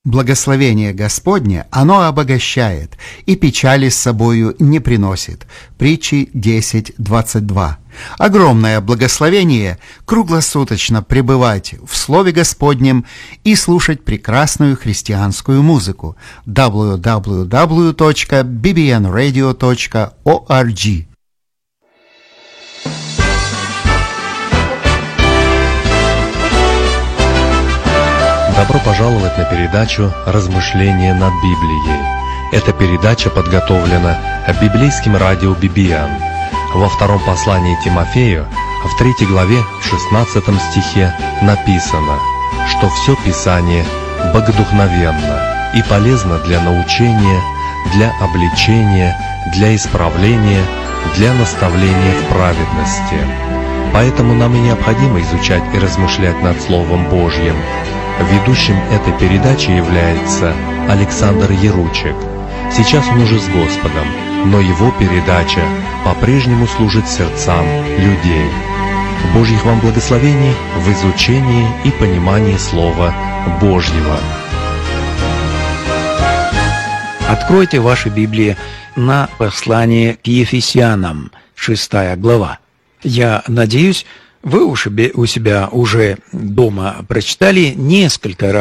Благословение Господне, оно обогащает, и печали с собою не приносит. Притчи 10:22. Огромное благословение круглосуточно пребывать в Слове Господнем и слушать прекрасную христианскую музыку. www.bbnradio.org. Добро пожаловать на передачу «Размышления над Библией». Эта передача подготовлена библейским радио BBN. Во втором послании Тимофею, в 3 главе, в 16 стихе написано, что все Писание богодухновенно и полезно для научения, для обличения, для исправления, для наставления в праведности. Поэтому нам и необходимо изучать и размышлять над Словом Божьим. Ведущим этой передачи является Александр Яручек. Сейчас он уже с Господом, но его передача по-прежнему служит сердцам людей. Божьих вам благословений в изучении и понимании Слова Божьего. Откройте ваши Библии на послание к Ефесянам, 6 глава. Я надеюсь, вы у себя уже дома прочитали несколько раз